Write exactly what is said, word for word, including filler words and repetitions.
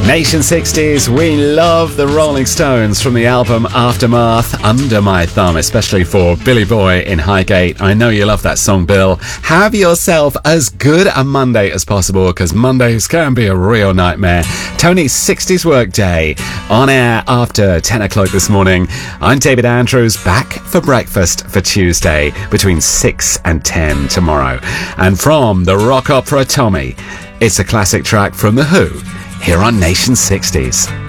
Nation sixties, we love the Rolling Stones from the album Aftermath. Under My Thumb, especially for Billy Boy in Highgate. I know you love that song, Bill. Have yourself as good a Monday as possible, because Mondays can be a real nightmare. Tony's sixties Workday on air after ten o'clock this morning. I'm David Andrews, back for breakfast for Tuesday between six and ten tomorrow. And from the rock opera Tommy, it's a classic track from The Who here on Nation sixties.